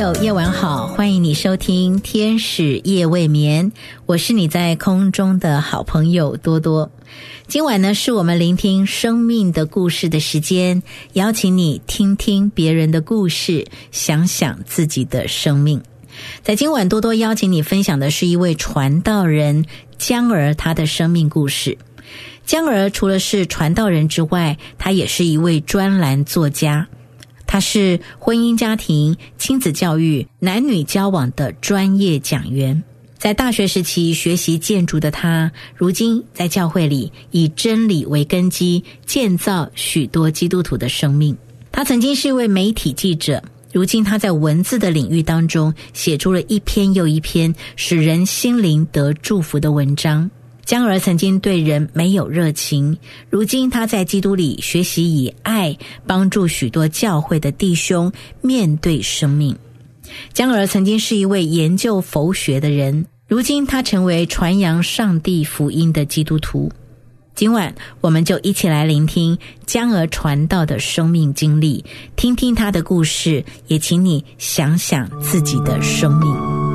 友，夜晚好，欢迎你收听天使夜未眠，我是你在空中的好朋友多多。今晚呢，是我们聆听生命的故事的时间，邀请你听听别人的故事，想想自己的生命。在今晚多多邀请你分享的是一位传道人江儿，他的生命故事。江儿除了是传道人之外，他也是一位专栏作家，他是婚姻家庭、亲子教育、男女交往的专业讲员。在大学时期学习建筑的他，如今在教会里以真理为根基，建造许多基督徒的生命。他曾经是一位媒体记者，如今他在文字的领域当中写出了一篇又一篇使人心灵得祝福的文章。江儿曾经对人没有热情，如今他在基督里学习以爱帮助许多教会的弟兄面对生命。江儿曾经是一位研究佛学的人，如今他成为传扬上帝福音的基督徒。今晚我们就一起来聆听江儿传道的生命经历，听听他的故事，也请你想想自己的生命。